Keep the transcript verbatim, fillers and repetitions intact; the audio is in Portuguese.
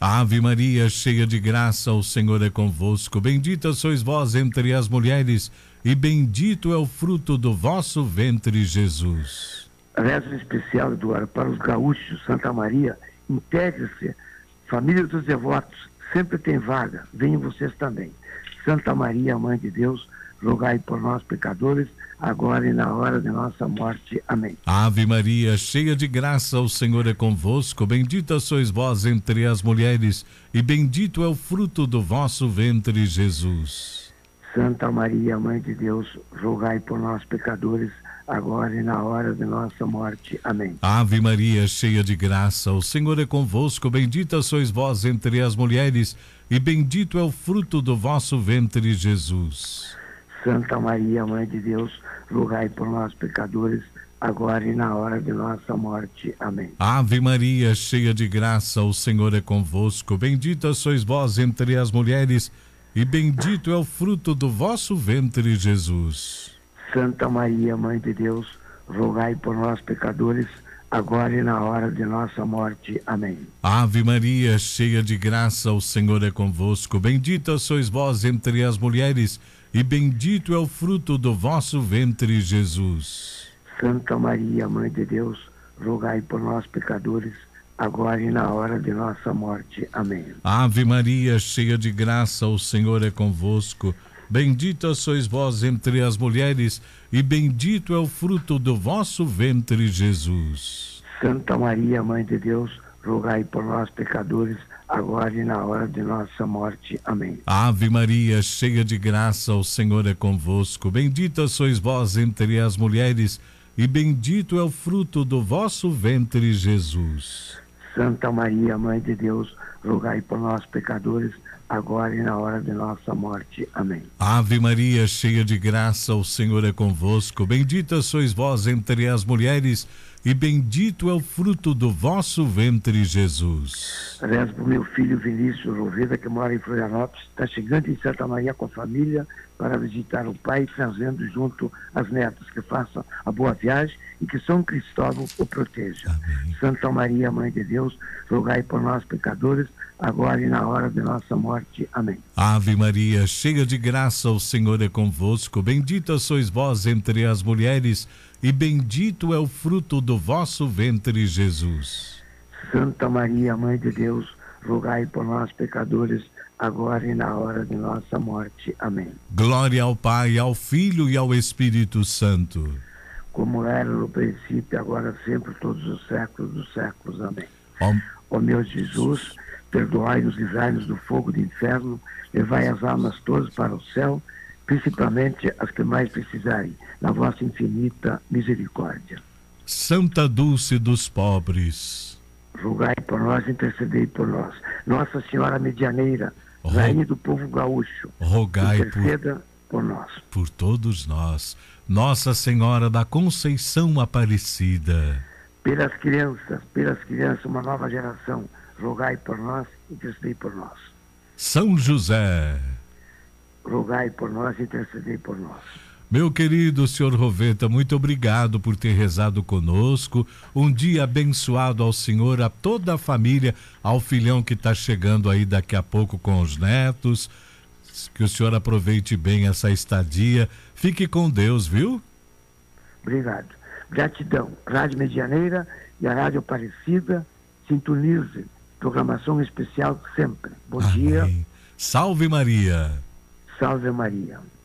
Ave Maria, cheia de graça, o Senhor é convosco. Bendita sois vós entre as mulheres, e bendito é o fruto do vosso ventre, Jesus. Rezo especial, Eduardo, para os gaúchos, Santa Maria, integre-se. Família dos devotos, sempre tem vaga, venham vocês também. Santa Maria, Mãe de Deus, rogai por nós, pecadores, agora e na hora de nossa morte. Amém. Ave Maria, cheia de graça, o Senhor é convosco. Bendita sois vós entre as mulheres, e bendito é o fruto do vosso ventre, Jesus. Santa Maria, Mãe de Deus, rogai por nós, pecadores, agora e na hora de nossa morte. Amém. Ave Maria, cheia de graça, o Senhor é convosco. Bendita sois vós entre as mulheres, e bendito é o fruto do vosso ventre, Jesus. Santa Maria, Mãe de Deus, rogai por nós, pecadores, agora e na hora de nossa morte. Amém. Ave Maria, cheia de graça, o Senhor é convosco. Bendita sois vós entre as mulheres, e bendito é o fruto do vosso ventre, Jesus. Santa Maria, Mãe de Deus, rogai por nós, pecadores, agora e na hora de nossa morte. Amém. Ave Maria, cheia de graça, o Senhor é convosco. Bendita sois vós entre as mulheres, e bendito é o fruto do vosso ventre, Jesus. Santa Maria, Mãe de Deus, rogai por nós, pecadores, agora e na hora de nossa morte. Amém. Ave Maria, cheia de graça, o Senhor é convosco. Bendita sois vós entre as mulheres, e bendito é o fruto do vosso ventre, Jesus. Santa Maria, Mãe de Deus, rogai por nós, pecadores, agora e na hora de nossa morte. Amém. Ave Maria, cheia de graça, o Senhor é convosco. Bendita sois vós entre as mulheres, e bendito é o fruto do vosso ventre, Jesus. Santa Maria, Mãe de Deus, rogai por nós, pecadores, agora e na hora de nossa morte. Amém. Ave Maria, cheia de graça, o Senhor é convosco. Bendita sois vós entre as mulheres, e bendito é o fruto do vosso ventre, Jesus. Rezo para o meu filho Vinícius Roveda, que mora em Florianópolis, está chegando em Santa Maria com a família para visitar o pai, trazendo junto as netas, que façam a boa viagem e que São Cristóvão o proteja. Amém. Santa Maria, Mãe de Deus, rogai por nós, pecadores, agora e na hora de nossa morte. Amém. Ave Maria, cheia de graça, o Senhor é convosco. Bendita sois vós entre as mulheres, e bendito é o fruto do vosso ventre, Jesus. Santa Maria, Mãe de Deus, rogai por nós, pecadores, agora e na hora de nossa morte. Amém. Glória ao Pai, ao Filho e ao Espírito Santo. Como era no princípio, agora sempre, todos os séculos dos séculos. Amém. Ó, Ó meu Jesus, perdoai-nos, livrai-nos do fogo do inferno, levai as almas todas para o céu, principalmente as que mais precisarem, na vossa infinita misericórdia. Santa Dulce dos pobres, Rogai por nós, intercedei por nós. Nossa Senhora Medianeira, Ro- Rainha do povo gaúcho, rogai por, interceda por nós. por todos nós. Nossa Senhora da Conceição Aparecida, Pelas crianças, pelas crianças, uma nova geração, rogai por nós, intercedei por nós. São José. Rogai por nós, intercedei por nós. Meu querido senhor Roveta, muito obrigado por ter rezado conosco. Um dia abençoado ao senhor, a toda a família, ao filhão que está chegando aí daqui a pouco com os netos. Que o senhor aproveite bem essa estadia. Fique com Deus, viu? Obrigado. Gratidão. Rádio Medianeira e a Rádio Aparecida, sintonize. Programação especial sempre. Bom dia. Amém. Salve Maria. Salve Maria.